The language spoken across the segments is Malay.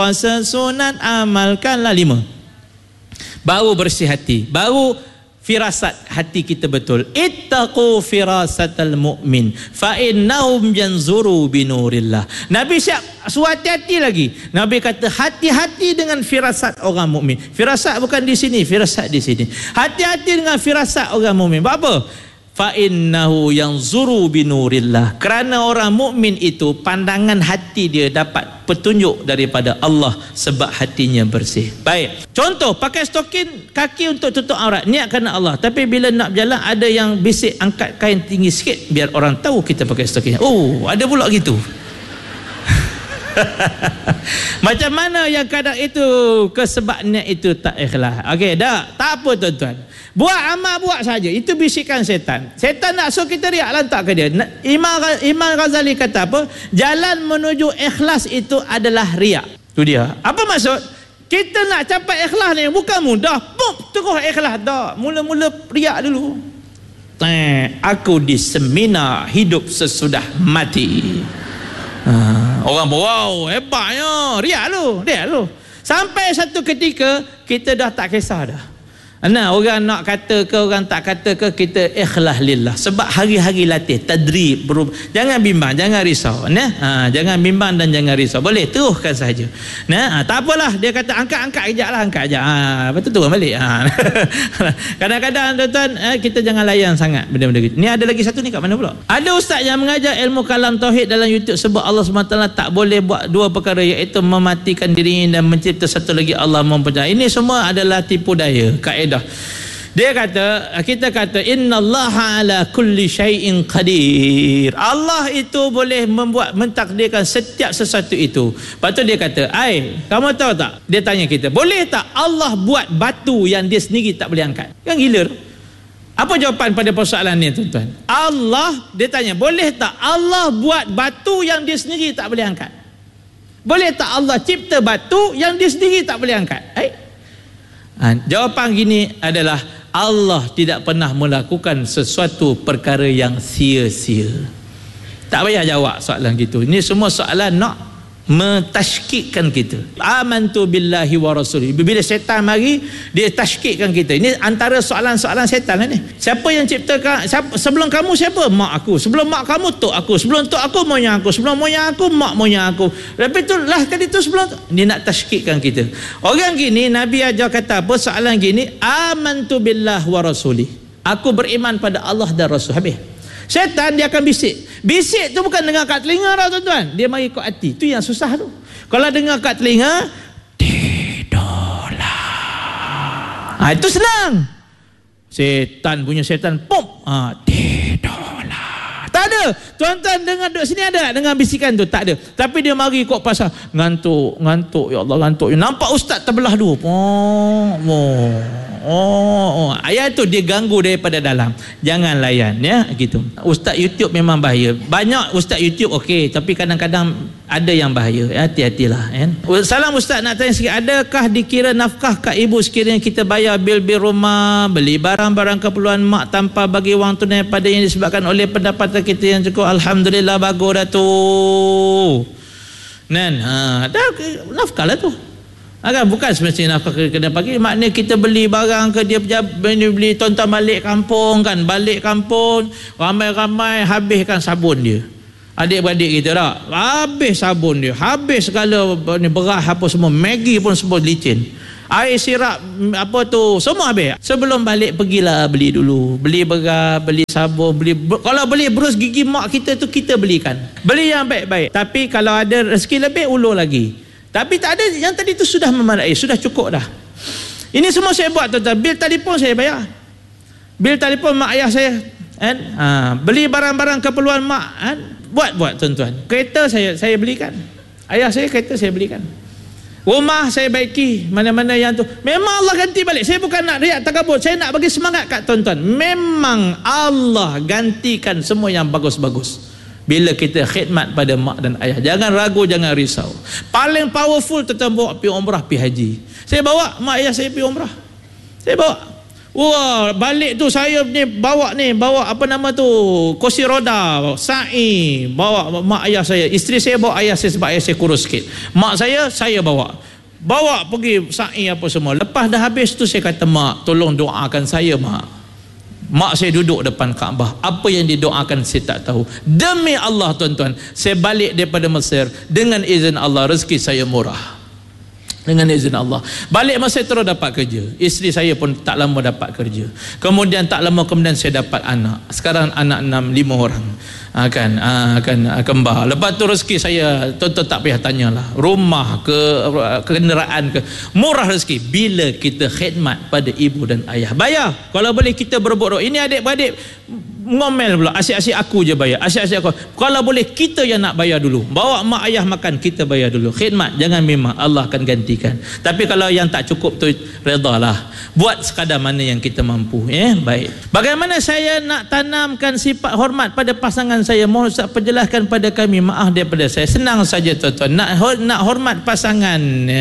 puasa sunat, amalkanlah 5. Baru bersih hati, baru firasat hati kita betul. Ittaqu firasatal mu'min fa innahum yanzuru binurillah. Nabi siap suruh hati-hati lagi. Nabi kata hati-hati dengan firasat orang mukmin. Firasat bukan di sini, firasat di sini. Hati-hati dengan firasat orang mukmin. Sebab apa? Fa innahu yanzuru binurillah. Kerana orang mukmin itu pandangan hati dia dapat petunjuk daripada Allah sebab hatinya bersih. Baik. Contoh, pakai stokin kaki untuk tutup aurat, niat kerana Allah. Tapi bila nak berjalan ada yang bisik angkat kain tinggi sikit biar orang tahu kita pakai stokin. Oh, ada pula gitu. Macam mana yang kadang itu kesebabnya itu tak ikhlas. Okey, dah. Tak apa tuan-tuan. Buat amal buat saja. Itu bisikan setan. Setan nak suruh kita riak, lantak ke dia. Imam Ghazali kata apa? Jalan menuju ikhlas itu adalah riak. Tu dia. Apa maksud? Kita nak capai ikhlas ni bukan mudah. Terus ikhlas dah. Mula-mula riak dulu. Aku di seminar hidup sesudah mati. Orang wow, hebatnya. Riak lu. Sampai satu ketika kita dah tak kisah dah. Nah, orang nak kata ke orang tak kata ke, kita ikhlas lillah. Sebab hari-hari latih tadrib, jangan bimbang, jangan risau. Nah, jangan bimbang dan jangan risau. Boleh teruskan saja. Nah, tak apalah. Dia kata angkat kejaklah, angkat kejak. Lepas tu turun balik. Kadang-kadang tuan-tuan kita jangan layan sangat benda-benda gitu. Ni ada lagi satu ni kat mana pula? Ada ustaz yang mengajar ilmu kalam tauhid dalam YouTube sebab Allah SWT tak boleh buat 2 perkara, iaitu mematikan diri dan mencipta satu lagi Allah mempercayai. Ini semua adalah tipu daya, kaedah. Dia kata, kita kata innallaha ala kulli syai'in qadir. Allah itu boleh membuat, mentakdirkan setiap sesuatu itu. Lepas tu dia kata, kamu tahu tak? Dia tanya kita, boleh tak Allah buat batu yang dia sendiri tak boleh angkat? Kan gila. Apa jawapan pada persoalan ni tuan-tuan? Allah, dia tanya, boleh tak Allah buat batu yang dia sendiri tak boleh angkat? Boleh tak Allah cipta batu yang dia sendiri tak boleh angkat? Jawapan gini adalah Allah tidak pernah melakukan sesuatu perkara yang sia-sia. Tak payah jawab soalan gitu. Ini semua soalan nak mentashkikkan kita. Amantu billahi wa rasuli. Bila syaitan mari, dia tashkikkan kita. Ini antara soalan-soalan syaitan ni. Siapa yang ciptakan? Sebelum kamu siapa? Mak aku. Sebelum mak kamu tok aku. Sebelum tok aku moyang aku. Sebelum moyang aku mak moyang aku. Lepas tu lah kali tu sebelum tu. Dia nak tashkikkan kita. Orang gini Nabi ajar kata apa? Soalan gini, amantu billahi wa rasuli. Aku beriman pada Allah dan Rasul. Habis. Syaitan dia akan bisik. Bisik tu bukan dengar kat telinga tau tuan-tuan. Dia mari kat hati. Tu yang susah tu. Kalau dengar kat telinga, tidurlah. Itu senang. Syaitan punya syaitan, pom. Tidurlah. Tak ada. Tuan-tuan dengar duduk sini ada tak dengar bisikan tu? Tak ada. Tapi dia mari kok pasal ngantuk. Ya Allah, ngantuk. Nampak ustaz terbelah dua. Ayat tu dia ganggu daripada dalam. Jangan layan ya gitu. Ustaz YouTube memang bahaya. Banyak ustaz YouTube okey, tapi kadang-kadang ada yang bahaya. Hati-hatilah kan. Salam ustaz, nak tanya sikit, adakah dikira nafkah kat ibu sekiranya kita bayar bil-bil rumah, beli barang-barang keperluan mak tanpa bagi wang tunai pada yang disebabkan oleh pendapatan kita yang cukup? Alhamdulillah, bagus dah tu. Dah nafkah lah tu. Bukan semestinya nafkah kena bagi. Maknanya kita beli barang ke dia beli tonton balik kampung kan. Balik kampung ramai-ramai habiskan sabun dia. Adik-beradik kita tak habis sabun dia. Habis segala beras apa semua. Maggi pun semua licin. Air sirap apa tu semua habis. Sebelum balik pergilah beli dulu. Beli beras, beli sabun, kalau beli berus gigi mak kita tu kita belikan. Beli yang baik-baik. Tapi kalau ada rezeki lebih ulur lagi. Tapi tak ada, yang tadi tu sudah memadai, sudah cukup dah. Ini semua saya buat tuan-tuan. Bil telefon saya bayar. Bil telefon mak ayah saya kan? Beli barang-barang keperluan mak kan? Buat tuan-tuan. Kereta saya belikan. Ayah saya kereta saya belikan. Rumah saya baiki. Mana-mana yang tu memang Allah ganti balik. Saya bukan nak riak takabur. Saya nak bagi semangat kat tuan-tuan. Memang Allah gantikan semua yang bagus-bagus bila kita khidmat pada mak dan ayah. Jangan ragu, jangan risau. Paling powerful tuan-tuan bawa pergi umrah, pergi haji. Saya bawa mak ayah saya pergi umrah. Saya bawa. Wah, balik tu saya ni bawa apa nama tu, kursi roda, sa'i, bawa mak ayah saya. Isteri saya bawa ayah saya sebab ayah saya kurus sikit. Mak saya bawa pergi sa'i apa semua. Lepas dah habis tu saya kata, mak tolong doakan saya mak. Mak saya duduk depan Kaabah. Apa yang didoakan saya tak tahu. Demi Allah tuan-tuan, saya balik daripada Mesir dengan izin Allah, rezeki saya murah. Dengan izin Allah. Balik Mesir terus dapat kerja. Isteri saya pun tak lama dapat kerja. Kemudian tak lama kemudian saya dapat anak. Sekarang anak 5 orang. Akan kembar. Lepas tu rezeki saya tuan-tuan tak payah tanyalah. Rumah ke kenderaan ke, murah rezeki bila kita khidmat pada ibu dan ayah. Bayar. Kalau boleh kita berbuat. Ini adik-beradik ngomel pula, asyik-asyik aku je bayar, asyik-asyik aku. Kalau boleh kita yang nak bayar dulu, bawa mak ayah makan, kita bayar dulu. Khidmat jangan memang, Allah akan gantikan. Tapi kalau yang tak cukup tu, redalah, buat sekadar mana yang kita mampu. Baik, bagaimana saya nak tanamkan sifat hormat pada pasangan saya? Mohon Ustaz perjelaskan pada kami. Maaf daripada saya. Senang saja tuan-tuan, nak hormat pasangan,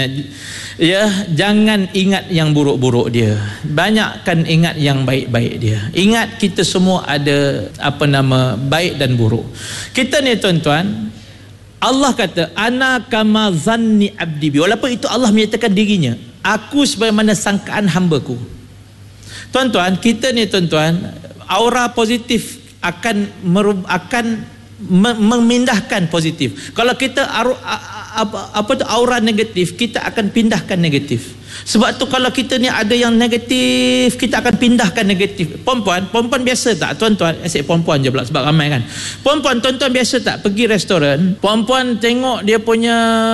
jangan ingat yang buruk-buruk dia, banyakkan ingat yang baik-baik dia. Ingat kita semua ada baik dan buruk. Kita ni tuan-tuan, Allah kata ana kama zanni abdi bi, walaupun itu Allah menyatakan dirinya, aku sebagaimana sangkaan hambaku. Tuan-tuan, kita ni tuan-tuan, aura positif akan memindahkan positif. Kalau kita aura negatif, kita akan pindahkan negatif. Sebab tu kalau kita ni ada yang negatif, kita akan pindahkan negatif. Perempuan biasa tak tuan-tuan? Asyik perempuan je pula sebab ramai kan. Perempuan tuan-tuan biasa tak pergi restoran, perempuan tengok dia punya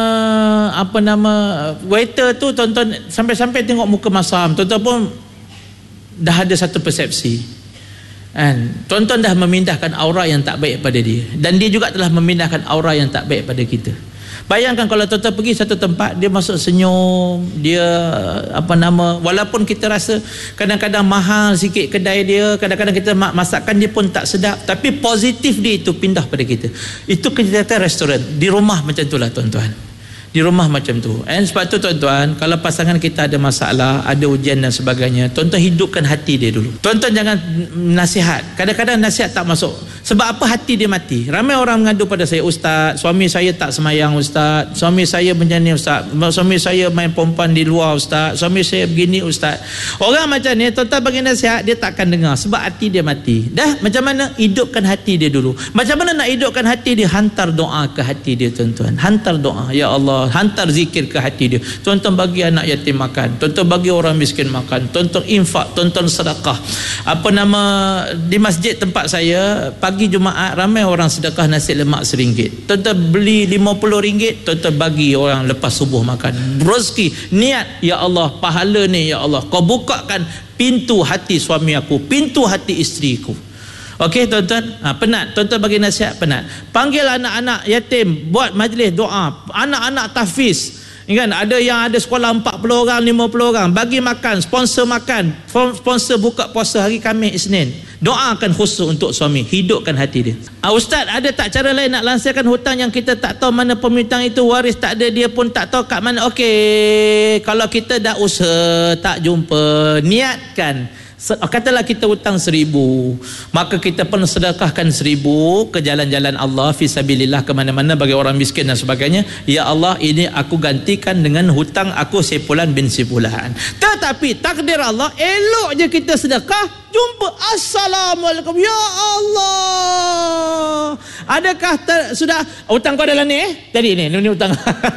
waiter tu tuan-tuan, sampai-sampai tengok muka masam, tuan-tuan pun dah ada satu persepsi. Tuan-tuan dah memindahkan aura yang tak baik pada dia, dan dia juga telah memindahkan aura yang tak baik pada kita. Bayangkan kalau tuan-tuan pergi satu tempat, dia masuk senyum, dia walaupun kita rasa kadang-kadang mahal sikit kedai dia, kadang-kadang kita masakan dia pun tak sedap, tapi positif dia itu pindah pada kita. Itu kita kata restoran. Di rumah macam itulah tuan-tuan. Di rumah macam tu. Sebab tu tuan-tuan, kalau pasangan kita ada masalah, ada ujian dan sebagainya, tuan-tuan hidupkan hati dia dulu. Tuan-tuan jangan nasihat. Kadang-kadang nasihat tak masuk. Sebab apa? Hati dia mati. Ramai orang mengadu pada saya, Ustaz, suami saya tak semayang Ustaz, suami saya macam ni Ustaz, suami saya main perempuan di luar Ustaz, suami saya begini Ustaz. Orang macam ni, tuan-tuan bagi nasihat, dia takkan dengar sebab hati dia mati. Dah, macam mana? Hidupkan hati dia dulu. Macam mana nak hidupkan hati dia? Hantar doa ke hati dia tuan-tuan. Hantar doa. Ya Allah, hantar zikir ke hati dia. Tuan-tuan bagi anak yatim makan, tuan-tuan bagi orang miskin makan, tuan-tuan infak, tuan-tuan sedekah. Di masjid tempat saya, pagi Jumaat ramai orang sedekah nasi lemak RM1. Tuan-tuan beli RM50, tuan-tuan bagi orang lepas subuh makan. Rezeki, niat, ya Allah, pahala ni ya Allah, kau bukakan pintu hati suami aku, pintu hati isteriku. Okey tuan-tuan, penat, tuan-tuan bagi nasihat penat. Panggil anak-anak yatim, buat majlis doa, anak-anak tahfiz. Kan ada yang ada sekolah 40 orang, 50 orang, bagi makan, sponsor buka puasa hari Khamis, Isnin. Doakan khusus untuk suami, hidupkan hati dia. Ustaz, ada tak cara lain nak lansirkan hutang yang kita tak tahu mana pemiutang itu, waris tak ada, dia pun tak tahu kat mana? Okey, kalau kita dah usaha tak jumpa, niatkan. Katalah kita hutang 1,000, maka kita pun sedekahkan 1,000 ke jalan-jalan Allah, fisabilillah, ke mana-mana bagi orang miskin dan sebagainya. Ya Allah, ini aku gantikan dengan hutang aku Sepulan bin Sepulan. Tetapi takdir Allah, elok je kita sedekah, jumpa Assalamualaikum, ya Allah, adakah sudah hutang kau dalam ni tadi ni hutang.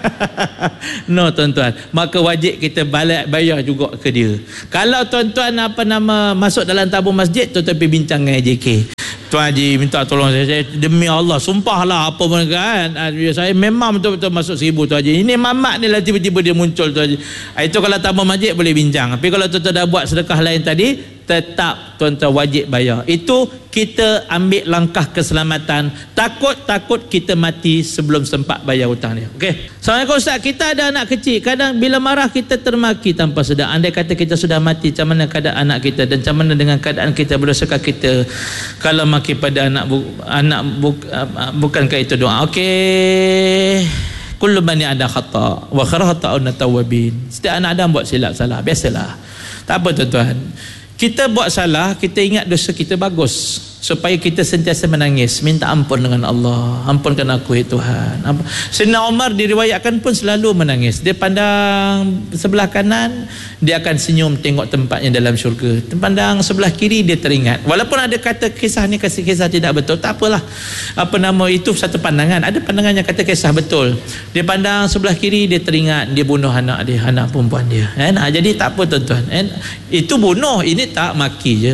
No tuan-tuan, maka wajib kita bayar juga ke dia. Kalau tuan-tuan masuk dalam tabung masjid, tuan-tuan pergi bincang dengan AJK. Tuan Haji minta tolong saya demi Allah, sumpahlah apa pun kan, saya memang betul-betul masuk 1,000 Tuan Haji. Ini mamat ni lah tiba-tiba dia muncul Tuan Haji. Itu kalau tabung masjid boleh bincang. Tapi kalau tuan-tuan dah buat sedekah lain tadi, tetap tuan-tuan wajib bayar. Itu kita ambil langkah keselamatan. Takut kita mati sebelum sempat bayar hutang dia. Okey. Assalamualaikum Ustaz, kita ada anak kecil, kadang bila marah kita termaki tanpa sedar. Andai kata kita sudah mati, macam mana keadaan anak kita, dan macam mana dengan keadaan kita, berdosakah kita kalau maki pada anak bukankah itu doa? Okey. Kullu bani ada khata wa khairul khata'un tawwabin. Setiap anak Adam buat silap salah, biasalah. Tak apa tuan-tuan. Kita buat salah, kita ingat dosa kita bagus, supaya kita sentiasa menangis, minta ampun dengan Allah. Ampunkan aku ya Tuhan. Sayyidina Umar diriwayatkan pun selalu menangis. Dia pandang sebelah kanan, dia akan senyum tengok tempatnya dalam syurga. Pandang sebelah kiri, dia teringat. Walaupun ada kata kisah ni kisah tidak betul, tak apalah. Itu satu pandangan. Ada pandangan yang kata kisah betul. Dia pandang sebelah kiri, dia teringat dia bunuh anak dia, anak perempuan dia. Jadi tak apa tuan-tuan. Itu bunuh, ini tak, maki je.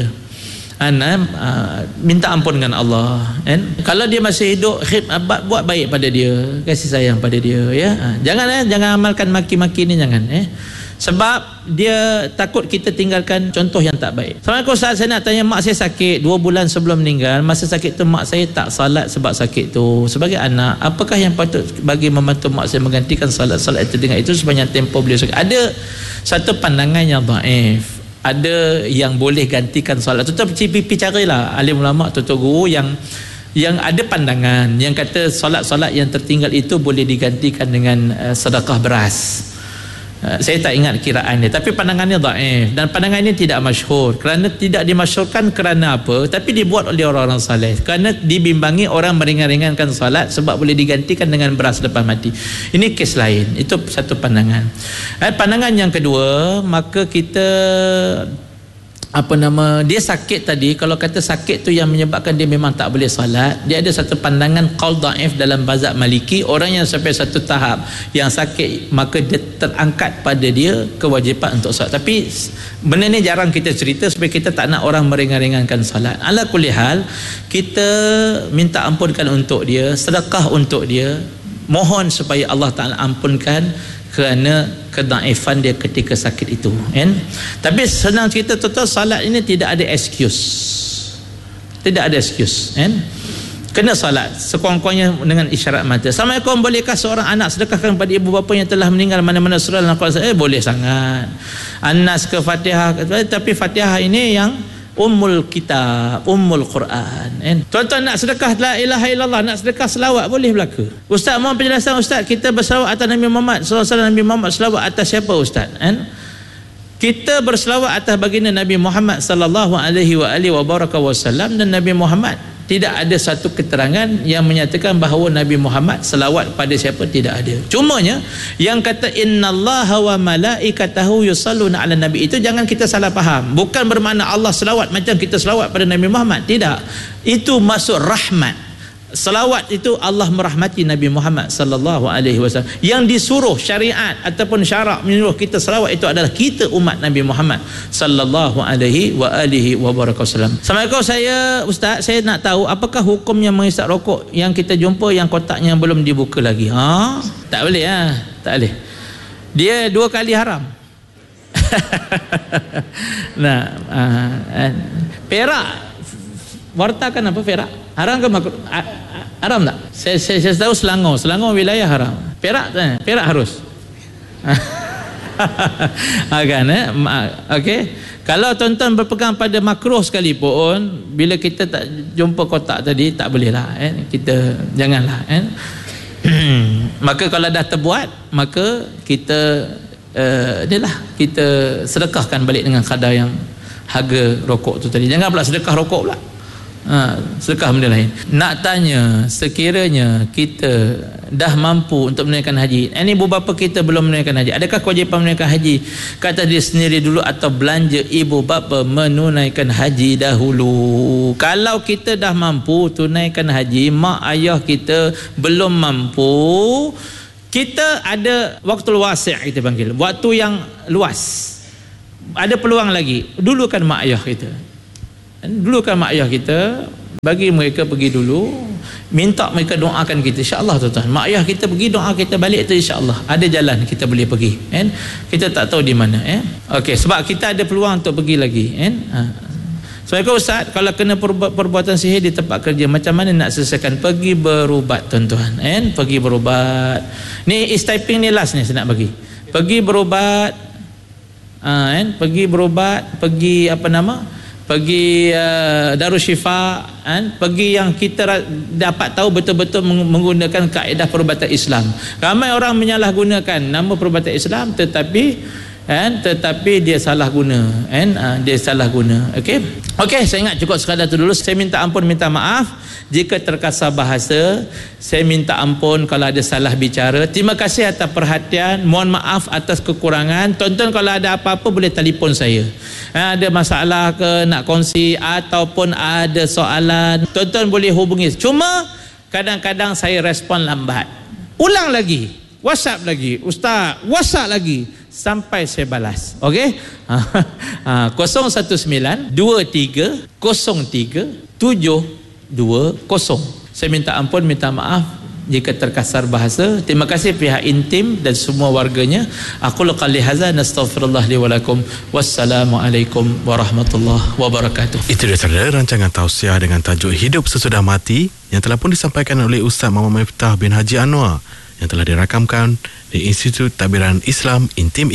Minta ampun dengan Allah. Kalau dia masih hidup, buat baik pada dia, kasih sayang pada dia, ya. Jangan amalkan maki-maki ni, jangan. Sebab dia takut kita tinggalkan contoh yang tak baik. Assalamualaikum Ustaz, saya nak tanya, mak saya sakit 2 bulan sebelum meninggal. Masa sakit tu mak saya tak salat sebab sakit tu. Sebagai anak, apakah yang patut bagi membantu mak saya menggantikan salat itu dengan itu sepanjang tempoh beliau sakit? Ada satu pandangan yang dhaif. Ada yang boleh gantikan solat. Tuan-tuan carilah alim ulama, tuan-tuan guru yang ada pandangan yang kata solat-solat yang tertinggal itu boleh digantikan dengan sedekah beras. Saya tak ingat kiraan dia, tapi pandangannya dhaif, dan pandangan ini tidak masyhur. Kerana tidak dimasyhurkan kerana apa? Tapi dibuat oleh orang-orang saleh kerana dibimbangi orang meringan-ringankan solat sebab boleh digantikan dengan beras lepas mati. Ini kes lain. Itu satu pandangan. Pandangan yang kedua, maka kita dia sakit tadi, kalau kata sakit tu yang menyebabkan dia memang tak boleh salat, dia ada satu pandangan qaul dhaif dalam mazhab Maliki. Orang yang sampai satu tahap yang sakit, maka dia terangkat pada dia kewajipan untuk salat. Tapi benda ni jarang kita cerita supaya kita tak nak orang meringan-ringankan salat. Ala kulli hal, kita minta ampunkan untuk dia, sedekah untuk dia, mohon supaya Allah Ta'ala ampunkan kerana kedaifan dia ketika sakit itu. Tapi senang cerita, tuan-tuan, salat ini tidak ada excuse. Tidak ada excuse. Kena salat sekurang-kurangnya dengan isyarat mata. Assalamualaikum, bolehkah seorang anak sedekahkan kepada ibu bapa yang telah meninggal mana-mana surah dalam Al-Quran? Boleh sangat. An-Nas ke Fatihah, tapi Fatihah ini yang Ummul Kitab, Ummul Quran. Tuan-tuan nak sedekah la ilaha illallah, nak sedekah selawat, boleh belaka. Ustaz, mohon penjelasan Ustaz, kita berselawat atas Nabi Muhammad sallallahu alaihi wasallam. Nabi Muhammad selawat atas siapa Ustaz? Kita berselawat atas baginda Nabi Muhammad sallallahu alaihi wasallam, dan Nabi Muhammad tidak ada satu keterangan yang menyatakan bahawa Nabi Muhammad selawat pada siapa, tidak ada. Cumanya yang kata innallaha wa malaikatahu yusalluna ala nabi, itu jangan kita salah faham. Bukan bermakna Allah selawat macam kita selawat pada Nabi Muhammad, tidak. Itu masuk rahmat. Selawat itu Allah merahmati Nabi Muhammad sallallahu alaihi wasallam. Yang disuruh syariat ataupun syarak menyuruh kita selawat itu adalah kita umat Nabi Muhammad sallallahu alaihi wasallam. Assalamualaikum, Ustaz, saya nak tahu apakah hukum yang menghisap rokok yang kita jumpa yang kotaknya belum dibuka lagi? Tak boleh, tak boleh. Dia 2 kali haram. Perak, wartakan apa perak? Haram ke makruh? Haram tak? Saya tahu Selangor wilayah haram. Perak harus. Okey. Kalau tuan-tuan berpegang pada makruh sekalipun, bila kita tak jumpa kotak tadi, tak boleh lah. Kita janganlah. Maka kalau dah terbuat, maka kita kita sedekahkan balik dengan kadar yang harga rokok tu tadi. Jangan pula sedekah rokok pula. Sedekah benda lain. Nak tanya, sekiranya kita dah mampu untuk menunaikan haji, ini ibu bapa kita belum menunaikan haji, adakah kewajipan menunaikan haji kata dia sendiri dulu atau belanja ibu bapa menunaikan haji dahulu? Kalau kita dah mampu tunaikan haji, mak ayah kita belum mampu, kita ada waktu wasi', kita panggil, waktu yang luas, ada peluang lagi. Dulukan mak ayah kita, dulukan mak ayah kita, bagi mereka pergi dulu, minta mereka doakan kita, insya-Allah tuan-tuan. Mak ayah kita pergi, doa kita balik tu, insya-Allah ada jalan kita boleh pergi. Kita tak tahu di mana. Okey, sebab kita ada peluang untuk pergi lagi. Assalamualaikum Ustaz, kalau kena perbuatan sihir di tempat kerja, macam mana nak selesaikan? Pergi berubat tuan-tuan. Pergi berubat. Ni is typing ni last ni saya nak bagi. Pergi berubat. Pergi berubat, pergi pergi Darussyifa, pergi yang kita dapat tahu betul-betul menggunakan kaedah perubatan Islam. Ramai orang menyalahgunakan nama perubatan Islam, tetapi tetapi dia salah guna, dia salah guna. Okey, saya ingat cukup sekadar tu dulu. Saya minta ampun, minta maaf jika terkasar bahasa. Saya minta ampun kalau ada salah bicara. Terima kasih atas perhatian, mohon maaf atas kekurangan. Tuan-tuan kalau ada apa-apa boleh telefon saya. Ada masalah ke nak kongsi ataupun ada soalan, tuan-tuan boleh hubungi. Cuma kadang-kadang saya respon lambat. Ulang lagi, WhatsApp lagi, Ustaz, WhatsApp lagi sampai saya balas. Okey? 019 23 03 720. Saya minta ampun, minta maaf jika terkasar bahasa. Terima kasih pihak intim dan semua warganya. Aku qali hadza, nastaghfirullah li wa lakum. Wassalamualaikum warahmatullahi wabarakatuh. Itu dia saudara, rancangan tausiah dengan tajuk Hidup Sesudah Mati yang telah pun disampaikan oleh Ustaz Muhammad Miftah bin Haji Anwar, yang telah dirakamkan di Institut Takbiran Islam Intim